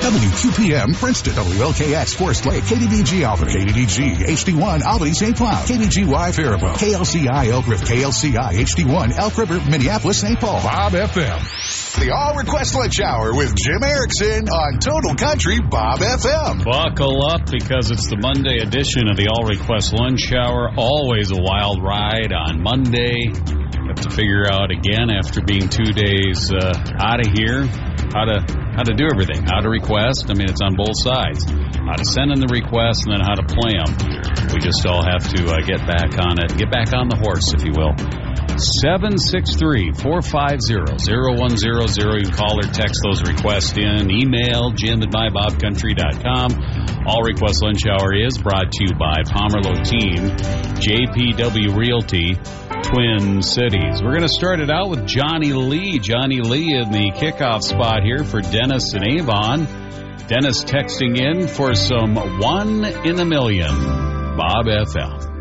WQPM Princeton, WLKX Forest Lake, KDDG Albany, KDDG HD1 Albany St. Cloud, KDGY Faribault, KLCI Elk River, KLCI HD1 Elk River, Minneapolis, St. Paul, Bob FM. The All Request Lunch Hour with Jim Erickson on Total Country Bob FM. Buckle up because it's the Monday edition of the All Request Lunch Hour. Always a wild ride on Monday. Have to figure out again after being 2 days out of here how to do everything, how to request. I mean, it's on both sides. How to send in the requests and then how to play them. We just all have to get back on it, get back on the horse, if you will. 763-450-0100. You can call or text those requests in. Email jim@mybobcountry.com. All Request Lunch Hour is brought to you by Pomerleau Team, JPW Realty, Twin Cities. We're going to start it out with Johnny Lee. Johnny Lee in the kickoff spot here for Dennis and Avon. Dennis texting in for some 1 in a million. Bob FM.